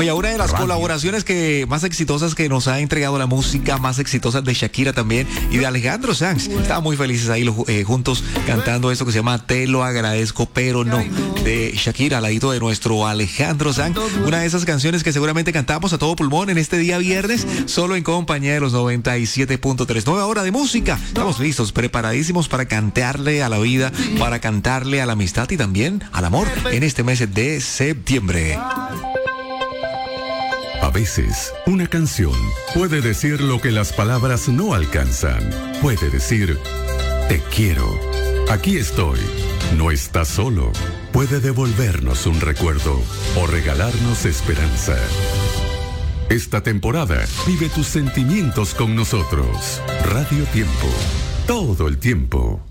Oiga, una de las colaboraciones más exitosas que nos ha entregado la música, más exitosas de Shakira también y de Alejandro Sanz. Estaban muy felices ahí juntos cantando esto que se llama Te lo agradezco, pero no, de Shakira al ladito de nuestro Alejandro Sanz. Una de esas canciones que seguramente cantamos a todo pulmón en este día viernes, solo en compañía de los 97.3. Nueva hora de música. Estamos listos, preparadísimos para cantarle a la vida, para cantarle a la amistad y también al amor en este mes de septiembre. A veces, una canción puede decir lo que las palabras no alcanzan. Puede decir, te quiero, aquí estoy, no estás solo. Puede devolvernos un recuerdo o regalarnos esperanza. Esta temporada, vive tus sentimientos con nosotros. Radio Tiempo, todo el tiempo.